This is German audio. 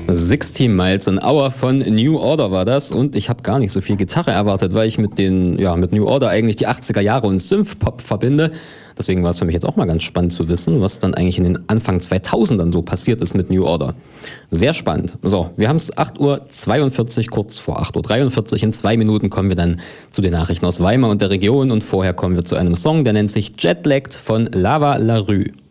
16 Miles an Hour von New Order war das und ich habe gar nicht so viel Gitarre erwartet, weil ich mit New Order eigentlich die 80er Jahre und Synthpop verbinde. Deswegen war es für mich jetzt auch mal ganz spannend zu wissen, was dann eigentlich in den Anfang 2000ern so passiert ist mit New Order. Sehr spannend. So, wir haben es 8:42 Uhr, kurz vor 8:43 Uhr. In 2 Minuten kommen wir dann zu den Nachrichten aus Weimar und der Region und vorher kommen wir zu einem Song, der nennt sich Jetlagged von Lava La Rue.